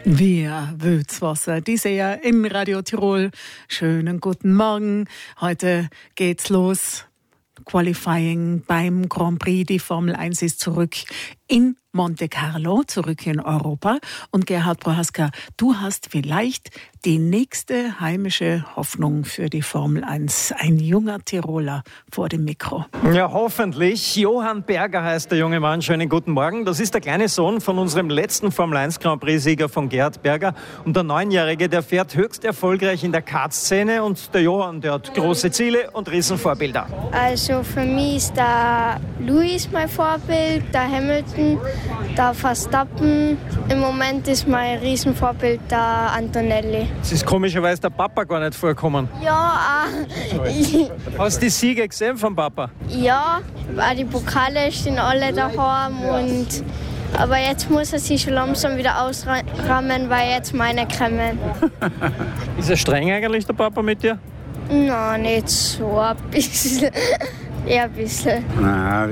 Wir Wülzwasser, die Seher in Radio Tirol. Schönen guten Morgen. Heute geht's los. Qualifying beim Grand Prix. Die Formel 1 ist zurück in Monte Carlo, zurück in Europa. Und Gerhard Prohaska, du hast vielleicht die nächste heimische Hoffnung für die Formel 1. Ein junger Tiroler vor dem Mikro. Ja, hoffentlich. Johann Berger heißt der junge Mann. Schönen guten Morgen. Das ist der kleine Sohn von unserem letzten Formel 1 Grand Prix-Sieger von Gerhard Berger. Und der 9-Jährige, der fährt höchst erfolgreich in der Kart-Szene. Und der Johann, der hat große Ziele und Riesenvorbilder. Also für mich ist der Lewis mein Vorbild, der Hamilton, der Verstappen. Im Moment ist mein Riesenvorbild der Antonelli. Es ist komischerweise der Papa gar nicht vorgekommen. Ja, Hast du die Siege gesehen vom Papa? ja, auch die Pokale stehen alle daheim. Aber jetzt muss er sich schon langsam wieder ausrammen, weil jetzt meine kommen. Ist er streng eigentlich, der Papa, mit dir? Nein, nicht so ein bisschen. Eher ein bisschen. Nein,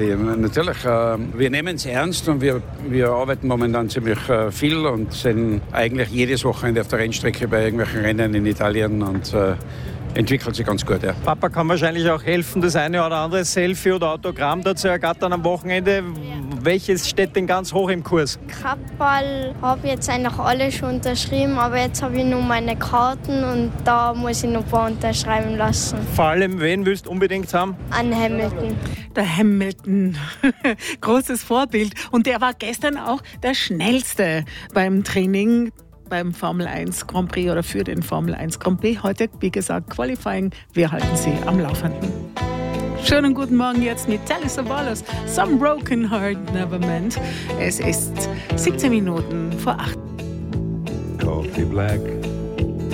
wir nehmen es ernst und wir arbeiten momentan ziemlich viel und sind eigentlich jedes Wochenende auf der Rennstrecke bei irgendwelchen Rennen in Italien und entwickelt sich ganz gut. Ja. Papa kann wahrscheinlich auch helfen, das eine oder andere Selfie oder Autogramm dazu ergattern am Wochenende. Welches steht denn ganz hoch im Kurs? Kapperl habe ich jetzt eigentlich alle schon unterschrieben, aber jetzt habe ich nur meine Karten und da muss ich noch ein paar unterschreiben lassen. Vor allem, wen willst du unbedingt haben? An Hamilton. Der Hamilton, großes Vorbild. Und der war gestern auch der Schnellste beim Training beim Formel 1 Grand Prix oder für den Formel 1 Grand Prix. Heute, wie gesagt, Qualifying. Wir halten Sie am Laufenden. Schönen guten Morgen jetzt mit Telly Savalas. Some broken heart never meant. Es ist 17 Minuten vor 8. Coffee black.